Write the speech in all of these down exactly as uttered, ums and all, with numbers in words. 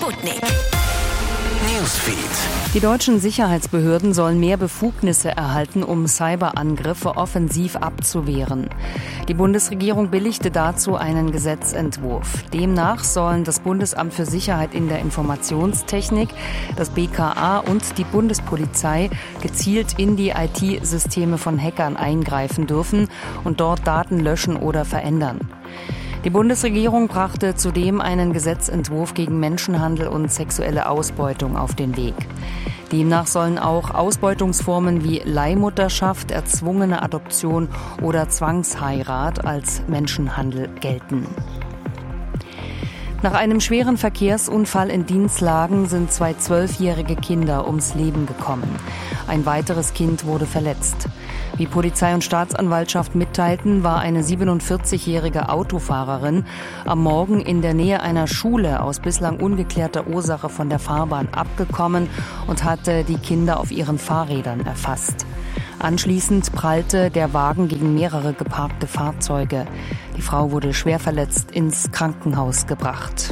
Sputnik Newsfeed. Die deutschen Sicherheitsbehörden sollen mehr Befugnisse erhalten, um Cyberangriffe offensiv abzuwehren. Die Bundesregierung billigte dazu einen Gesetzentwurf. Demnach sollen das Bundesamt für Sicherheit in der Informationstechnik, das B K A und die Bundespolizei gezielt in die I T-Systeme von Hackern eingreifen dürfen und dort Daten löschen oder verändern. Die Bundesregierung brachte zudem einen Gesetzentwurf gegen Menschenhandel und sexuelle Ausbeutung auf den Weg. Demnach sollen auch Ausbeutungsformen wie Leihmutterschaft, erzwungene Adoption oder Zwangsheirat als Menschenhandel gelten. Nach einem schweren Verkehrsunfall in Dinslagen sind zwei zwölfjährige Kinder ums Leben gekommen. Ein weiteres Kind wurde verletzt. Wie Polizei und Staatsanwaltschaft mitteilten, war eine siebenundvierzigjährige Autofahrerin am Morgen in der Nähe einer Schule aus bislang ungeklärter Ursache von der Fahrbahn abgekommen und hatte die Kinder auf ihren Fahrrädern erfasst. Anschließend prallte der Wagen gegen mehrere geparkte Fahrzeuge. Die Frau wurde schwer verletzt ins Krankenhaus gebracht.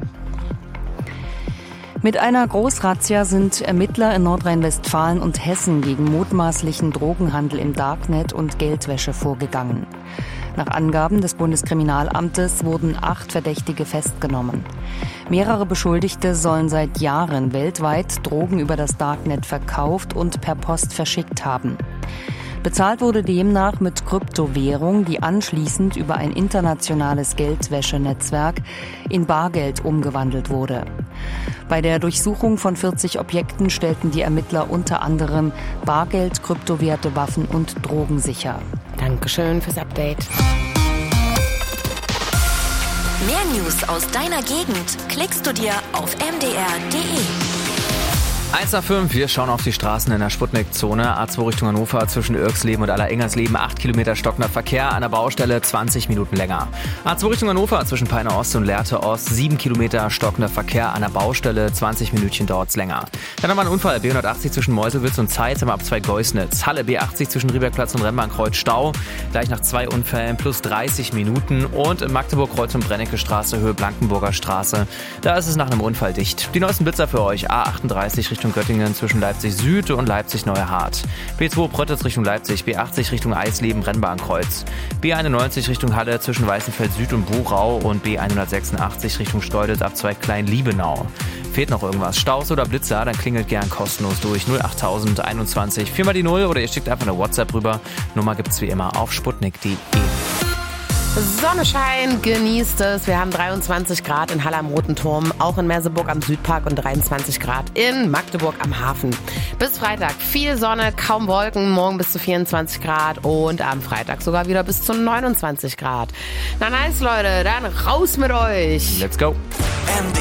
Mit einer Großrazzia sind Ermittler in Nordrhein-Westfalen und Hessen gegen mutmaßlichen Drogenhandel im Darknet und Geldwäsche vorgegangen. Nach Angaben des Bundeskriminalamtes wurden acht Verdächtige festgenommen. Mehrere Beschuldigte sollen seit Jahren weltweit Drogen über das Darknet verkauft und per Post verschickt haben. Bezahlt wurde demnach mit Kryptowährung, die anschließend über ein internationales Geldwäschenetzwerk in Bargeld umgewandelt wurde. Bei der Durchsuchung von vierzig Objekten stellten die Ermittler unter anderem Bargeld, Kryptowerte, Waffen und Drogen sicher. Dankeschön fürs Update. Mehr News aus deiner Gegend klickst du dir auf m d r punkt d e. eins nach fünf, wir schauen auf die Straßen in der Sputnik-Zone. A zwei Richtung Hannover zwischen Irksleben und Allerengernsleben, acht Kilometer stockender Verkehr, an der Baustelle zwanzig Minuten länger. A zwei Richtung Hannover zwischen Peine Ost und Lehrte Ost, sieben Kilometer stockender Verkehr, an der Baustelle zwanzig Minütchen dauert's länger. Dann haben wir einen Unfall, B hundertachtzig zwischen Meuselwitz und Zeitz, ab zwei Geusnitz. Halle B achtzig zwischen Riebergplatz und Rennbahnkreuz Stau, gleich nach zwei Unfällen plus dreißig Minuten. Und in Magdeburg Kreuz und Brennecke Straße, Höhe Blankenburger Straße, da ist es nach einem Unfall dicht. Die neuesten Blitzer für euch, A achtunddreißig Richtung Göttingen zwischen Leipzig Süd und Leipzig Neuhardt. B zwei Pröttitz Richtung Leipzig, B achtzig Richtung Eisleben Rennbahnkreuz. B einundneunzig Richtung Halle zwischen Weißenfeld Süd und Buchau und B hundertsechsundachtzig Richtung Steuditz ab zwei Klein-Liebenau. Fehlt noch irgendwas? Staus oder Blitzer? Dann klingelt gern kostenlos durch null acht null eins eins, vier mal die null oder ihr schickt einfach eine WhatsApp rüber. Nummer gibt's wie immer auf sputnik punkt d e. Sonnenschein, genießt es. Wir haben dreiundzwanzig Grad in Halle am Roten Turm, auch in Merseburg am Südpark und dreiundzwanzig Grad in Magdeburg am Hafen. Bis Freitag viel Sonne, kaum Wolken, morgen bis zu vierundzwanzig Grad und am Freitag sogar wieder bis zu neunundzwanzig Grad. Na nice, Leute, dann raus mit euch. Let's go.